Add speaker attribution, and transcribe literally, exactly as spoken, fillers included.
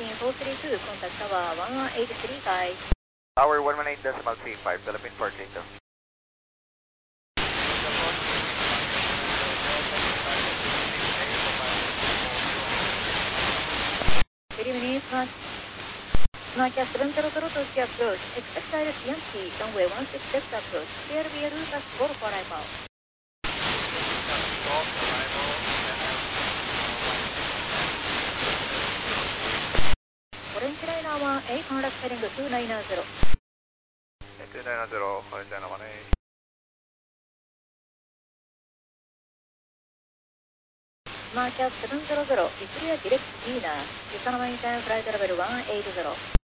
Speaker 1: Philippine four three two, contact tower one one eight three five.
Speaker 2: Tower one one eight decimal three five, Philippine four three two.
Speaker 1: Good evening, Smart. Smart Cat seven zero zero to Ski approach. Expect direct Yankee, runway one six left approach. C L B Lucas Golf arrival. Orange Liner one eight, contact heading two nine zero.
Speaker 2: two nine zero, Orange Liner one eight.
Speaker 1: Smart Cat seven zero zero, Italia direct China. Economy time flight level one eight zero.